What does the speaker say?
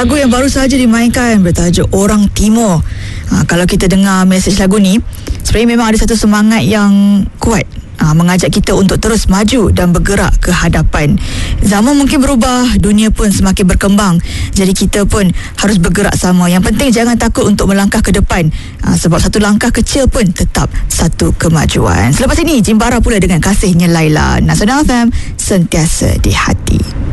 lagu yang baru saja dimainkan bertajuk Orang Timur. Kalau kita dengar mesej lagu ni, sebenarnya memang ada satu semangat yang kuat, mengajak kita untuk terus maju dan bergerak ke hadapan. Zaman mungkin berubah, dunia pun semakin berkembang, jadi kita pun harus bergerak sama. Yang penting jangan takut untuk melangkah ke depan, sebab satu langkah kecil pun tetap satu kemajuan. Selepas ini Jimbara pula dengan Kasihnya Laila. Nasional FM, sentiasa di hati.